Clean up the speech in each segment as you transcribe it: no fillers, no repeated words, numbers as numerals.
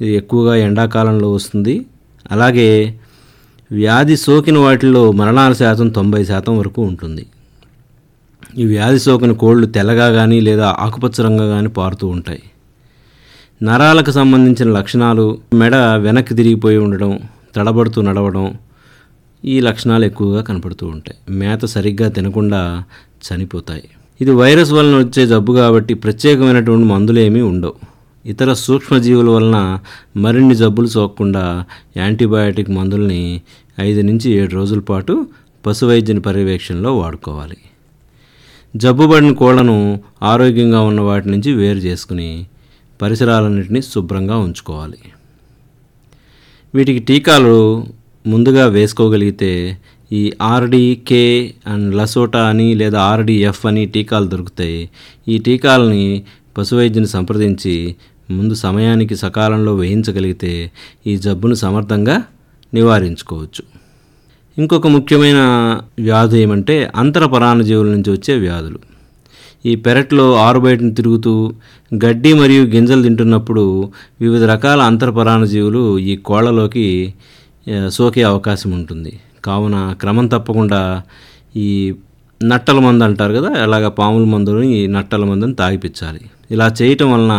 ఇది ఎక్కువగా ఎండాకాలంలో వస్తుంది. అలాగే వ్యాధి సోకిన వాటిల్లో మరణాల శాతం 90% వరకు ఉంటుంది. ఈ వ్యాధి సోకిన కోళ్ళు తెల్లగా కానీ లేదా ఆకుపచ్చ రంగుగా కానీ పారుతూ ఉంటాయి. నరాలకు సంబంధించిన లక్షణాలు మెడ వెనక్కి తిరిగిపోయి ఉండడం, తడబడుతూ నడవడం, ఈ లక్షణాలు ఎక్కువగా కనపడుతూ ఉంటాయి. మేత సరిగ్గా తినకుండా చనిపోతాయి. ఇది వైరస్ వలన వచ్చే జబ్బు కాబట్టి ప్రత్యేకమైనటువంటి మందులేమీ ఉండవు. ఇతర సూక్ష్మజీవుల వలన మరిన్ని జబ్బులు సోకకుండా యాంటీబయాటిక్ మందుల్ని 5 నుంచి 7 రోజుల పాటు పశువైద్యుని పర్యవేక్షణలో వాడుకోవాలి. జబ్బుపడిన కోళ్లను ఆరోగ్యంగా ఉన్న వాటి నుంచి వేరు చేసుకుని పరిసరాలన్నింటినీ శుభ్రంగా ఉంచుకోవాలి. వీటికి టీకాలు ముందుగా వేసుకోగలిగితే ఈ ఆర్డీకే అండ్ లసోటా అని లేదా ఆర్డీఎఫ్ అని టీకాలు దొరుకుతాయి. ఈ టీకాలని పశువైద్యుని సంప్రదించి ముందు సమయానికి సకాలంలో వేయించగలిగితే ఈ జబ్బును సమర్థంగా నివారించుకోవచ్చు. ఇంకొక ముఖ్యమైన వ్యాధి ఏమంటే అంతర పరాన్నజీవుల నుంచి వచ్చే వ్యాధులు. ఈ పెరట్లో ఆరుబయటను తిరుగుతూ గడ్డి మరియు గింజలు తింటున్నప్పుడు వివిధ రకాల అంతర పరాన్నజీవులు ఈ కోళ్లలోకి సోకే అవకాశం ఉంటుంది. కావున క్రమం తప్పకుండా ఈ నట్టల మందు అంటారు కదా, అలాగ పాముల మందుని ఈ నట్టల మందుని తాగిపించాలి. ఇలా చేయటం వలన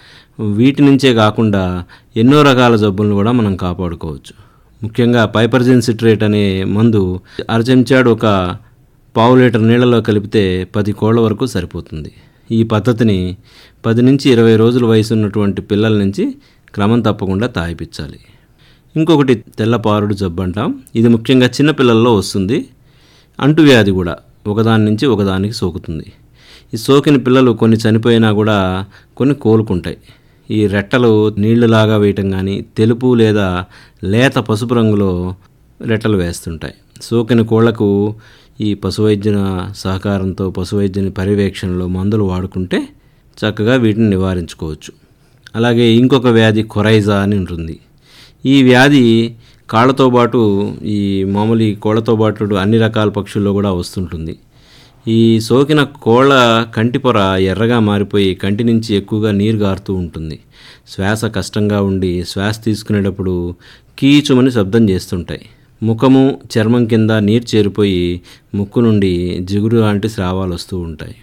వీటి నుంచే కాకుండా ఎన్నో రకాల జబ్బులను కూడా మనం కాపాడుకోవచ్చు. ముఖ్యంగా పైపర్జిన్ సిట్రేట్ అనే మందు అరచెంచాడు ఒక పావు లీటర్ నీళ్ళలో కలిపితే 10 కోళ్ల వరకు సరిపోతుంది. ఈ పద్ధతిని 10 నుంచి 20 రోజుల వయసు ఉన్నటువంటి పిల్లల నుంచి క్రమం తప్పకుండా తాగిపించాలి. ఇంకొకటి తెల్లపారుడు జబ్బు అంటాం. ఇది ముఖ్యంగా చిన్నపిల్లల్లో వస్తుంది. అంటువ్యాధి కూడా ఒకదాని నుంచి ఒకదానికి సోకుతుంది. ఈ సోకిన పిల్లలు కొన్ని చనిపోయినా కూడా కొన్ని కోలుకుంటాయి. ఈ రెట్టలు నీళ్లులాగా వేయటం కానీ తెలుపు లేదా లేత పసుపు రంగులో రెట్టలు వేస్తుంటాయి. సోకిన కోళ్లకు ఈ పశువైద్యుల సహకారంతో పశువైద్యుని పర్యవేక్షణలో మందులు వాడుకుంటే చక్కగా వీటిని నివారించుకోవచ్చు. అలాగే ఇంకొక వ్యాధి కొరైజా అని ఉంటుంది. ఈ వ్యాధి కాళ్ళతో పాటు ఈ మామూలు కోళ్లతో పాటు అన్ని రకాల పక్షుల్లో కూడా వస్తుంటుంది. ఈ సోకిన కోళ్ల కంటిపొర ఎర్రగా మారిపోయి కంటి నుంచి ఎక్కువగా నీరు గారుతూ ఉంటుంది. శ్వాస కష్టంగా ఉండి శ్వాస తీసుకునేటప్పుడు కీచుమని శబ్దం చేస్తుంటాయి. ముఖము చర్మం కింద నీరు చేరిపోయి ముక్కు నుండి జిగురు లాంటి స్రావాలు వస్తూ ఉంటాయి.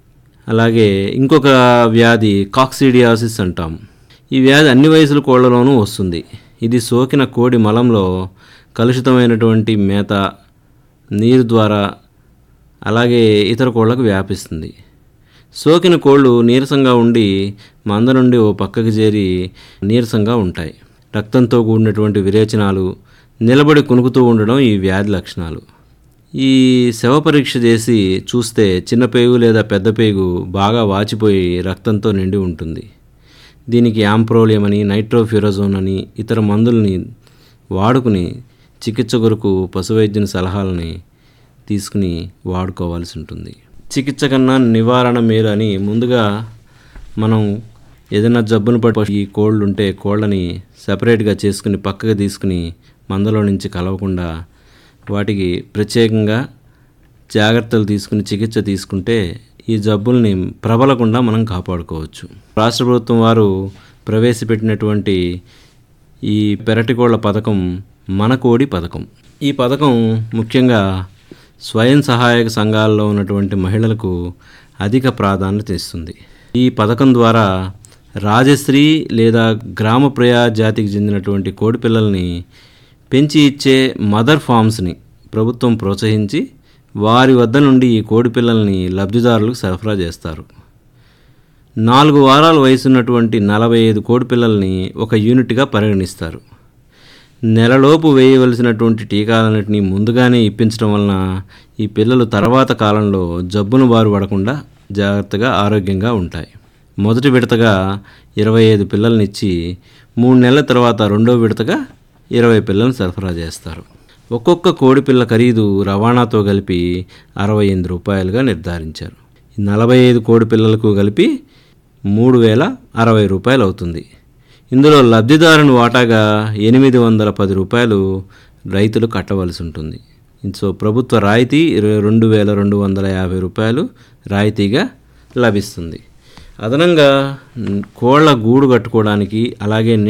అలాగే ఇంకొక వ్యాధి కాక్సిడియాసిస్ అంటాం. ఈ వ్యాధి అన్ని వయసుల కోళ్లలోనూ వస్తుంది. ఇది సోకిన కోడి మలంలో కలుషితమైనటువంటి మేత, నీరు ద్వారా అలాగే ఇతర కోళ్లకు వ్యాపిస్తుంది. సోకిన కోళ్ళు నీరసంగా ఉండి మంద నుండి ఓ పక్కకి చేరి నీరసంగా ఉంటాయి. రక్తంతో కూడినటువంటి విరేచనాలు, నిలబడి కునుకుతూ ఉండడం ఈ వ్యాధి లక్షణాలు. ఈ శవ పరీక్ష చేసి చూస్తే చిన్న పేగు లేదా పెద్ద పేగు బాగా వాచిపోయి రక్తంతో నిండి ఉంటుంది. దీనికి యాంప్రోలియం అని, నైట్రోఫ్యూరజోన్ అని ఇతర మందుల్ని వాడుకుని చికిత్స కొరకు పశువైద్యుని సలహాలని తీసుకుని వాడుకోవాల్సి ఉంటుంది. చికిత్స కన్నా నివారణ మేలు అని ముందుగా మనం ఏదైనా జబ్బును పట్టి ఈ కోళ్ళు ఉంటే కోళ్ళని సపరేట్గా చేసుకుని పక్కగా తీసుకుని మందలో నుంచి కలవకుండా వాటికి ప్రత్యేకంగా జాగ్రత్తలు తీసుకుని చికిత్స తీసుకుంటే ఈ జబ్బుల్ని ప్రబలకుండా మనం కాపాడుకోవచ్చు. రాష్ట్ర ప్రభుత్వం వారు ప్రవేశపెట్టినటువంటి ఈ పెరటి కోళ్ల పథకం మన కోడి పథకం. ఈ పథకం ముఖ్యంగా స్వయం సహాయక సంఘాల్లో ఉన్నటువంటి మహిళలకు అధిక ప్రాధాన్యత ఇస్తుంది. ఈ పథకం ద్వారా రాజశ్రీ లేదా గ్రామ ప్రయా జాతికి చెందినటువంటి కోడి పిల్లల్ని పెంచి ఇచ్చే మదర్ ఫామ్స్ని ప్రభుత్వం ప్రోత్సహించి వారి వద్ద నుండి ఈ కోడి పిల్లల్ని లబ్ధిదారులకు సరఫరా చేస్తారు. 4 వారాల వయసున్నటువంటి 45 కోడి పిల్లల్ని ఒక యూనిట్గా పరిగణిస్తారు. నెలలోపు వేయవలసినటువంటి టీకాలన్నింటినీ ముందుగానే ఇప్పించడం వలన ఈ పిల్లలు తర్వాత కాలంలో జబ్బును బారు పడకుండా జాగ్రత్తగా ఆరోగ్యంగా ఉంటాయి. మొదటి విడతగా 25 పిల్లల్నిచ్చి 3 నెలల తర్వాత రెండో విడతగా 20 పిల్లలను సరఫరా చేస్తారు. ఒక్కొక్క కోడి పిల్ల ఖరీదు రవాణాతో కలిపి 68 రూపాయలుగా నిర్ధారించారు. 45 కోడి పిల్లలకు కలిపి 3060 రూపాయలు అవుతుంది. ఇందులో లబ్ధిదారుని వాటాగా 810 రూపాయలు రైతులు కట్టవలసి ఉంటుంది. సో ప్రభుత్వ రాయితీ 2250 రూపాయలు రాయితీగా లభిస్తుంది. అదనంగా కోళ్ల గూడు కట్టుకోవడానికి అలాగే